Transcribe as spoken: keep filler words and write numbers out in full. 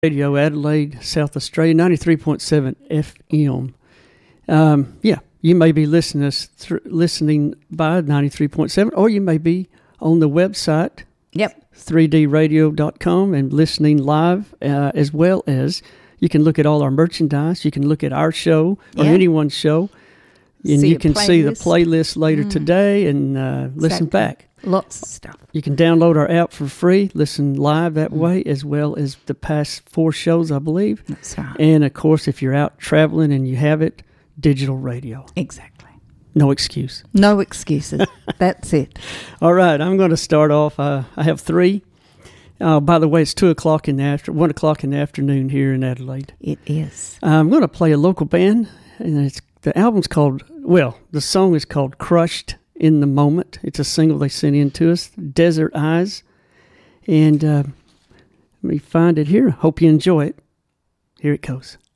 Radio Adelaide, South Australia, ninety-three point seven F M. Um, yeah, you may be listening us th- listening by ninety-three point seven, or you may be on the website, Yep. three d radio dot com, and listening live, uh, as well as you can look at all our merchandise. You can look at our show or Yeah. anyone's show, and See you a can see the playlist. playlist later Mm. today and uh, listen Exactly. back. Lots of stuff. You can download our app for free, listen live that Mm. way, as well as the past four shows, I believe. That's right. And, of course, if you're out traveling and you have it, digital radio. Exactly. No excuse. No excuses. That's it. All right, I'm going to start off. Uh, I have three. Uh, by the way, it's two o'clock in the after, one o'clock in the afternoon here in Adelaide. It is. I'm going to play a local band, and it's the album's called, well, the song is called Crushed in the Moment. It's a single they sent in to us, Desert Eyes. And uh, let me find it here. Hope you enjoy it. Here it goes.